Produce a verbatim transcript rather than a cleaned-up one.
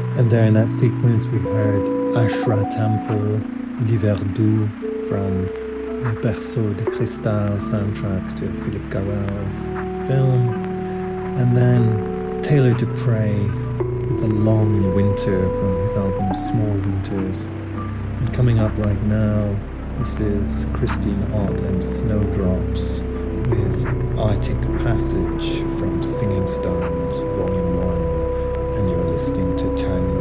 And there in that sequence we heard Ashra Temple, L'Hiver Doux from the Berceau de Cristal soundtrack to Philip Garrel's film. And then Taylor Dupre with The Long Winter from his album Small Winters. And coming up right now, this is Christine Ott and Snowdrops with Arctic Passage from Singing Stones Volume one. And you're listening to Turn